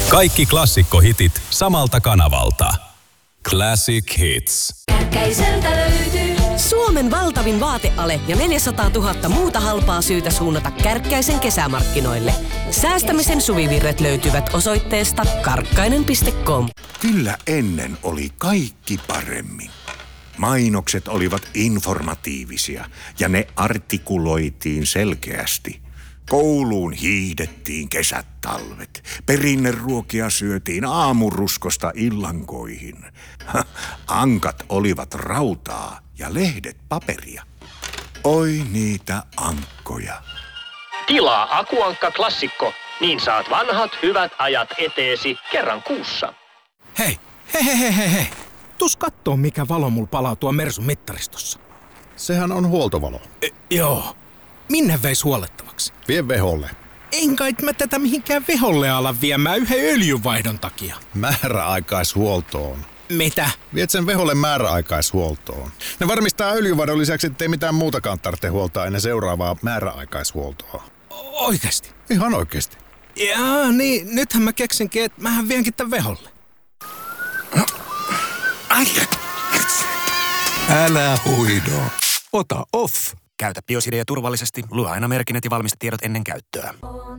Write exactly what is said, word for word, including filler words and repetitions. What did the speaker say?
Kaikki klassikkohitit samalta kanavalta. Classic Hits. Kärkkäiseltä löytyy Suomen valtavin vaateale ja neljäsataatuhatta muuta halpaa syytä suunnata Kärkkäisen kesämarkkinoille. Säästämisen suvivirret löytyvät osoitteesta karkkainen piste com. Kyllä ennen oli kaikki paremmin. Mainokset olivat informatiivisia ja ne artikuloitiin selkeästi. Kouluun hiihdettiin kesät talvet. Perinneruokia syötiin aamuruskosta illankoihin. Ankat olivat rautaa ja lehdet paperia. Oi niitä ankkoja. Tilaa Akuankka Klassikko, niin saat vanhat hyvät ajat eteesi kerran kuussa. Hei, hei, hei, hei, hei, hei. Tuus kattoo, mikä valo mulla palaa tuo Mersun mittaristossa. Sehän on huoltovalo. E, joo. Minne veis huollettavaksi? Vie veholle. En kai mä tätä mihinkään veholle ala viemään yhden öljynvaihdon takia. Määräaikaishuoltoon. Mitä? Viet sen veholle määräaikaishuoltoon. Ne varmistaa öljynvaihdon lisäksi, ettei mitään muutakaan tarvitse huoltaa ennen seuraavaa määräaikaishuoltoa. Oikeesti? Ihan oikeesti. Jaa, niin. Nythän mä keksinkin, että mähän vienkin tän veholle. Älä huido. Ota off. Käytä Biosidea turvallisesti. Lue aina merkinnät ja valmistetiedot ennen käyttöä.